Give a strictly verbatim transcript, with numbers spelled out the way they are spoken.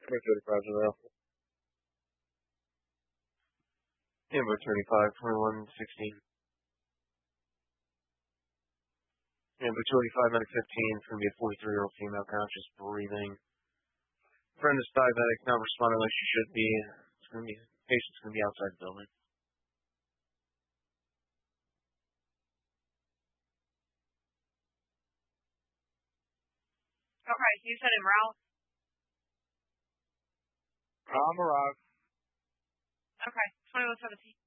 thirty-five to the Alpha. Amber thirty-five, twenty-one, sixteen. Amber twenty-five, medic fifteen, it's going to be a forty-three-year-old female conscious breathing. Friend is diabetic, not responding like she should be. It's going to be, patient's going to be outside the building. Okay, you said in route? I'm around. Okay, twenty-one seventeen.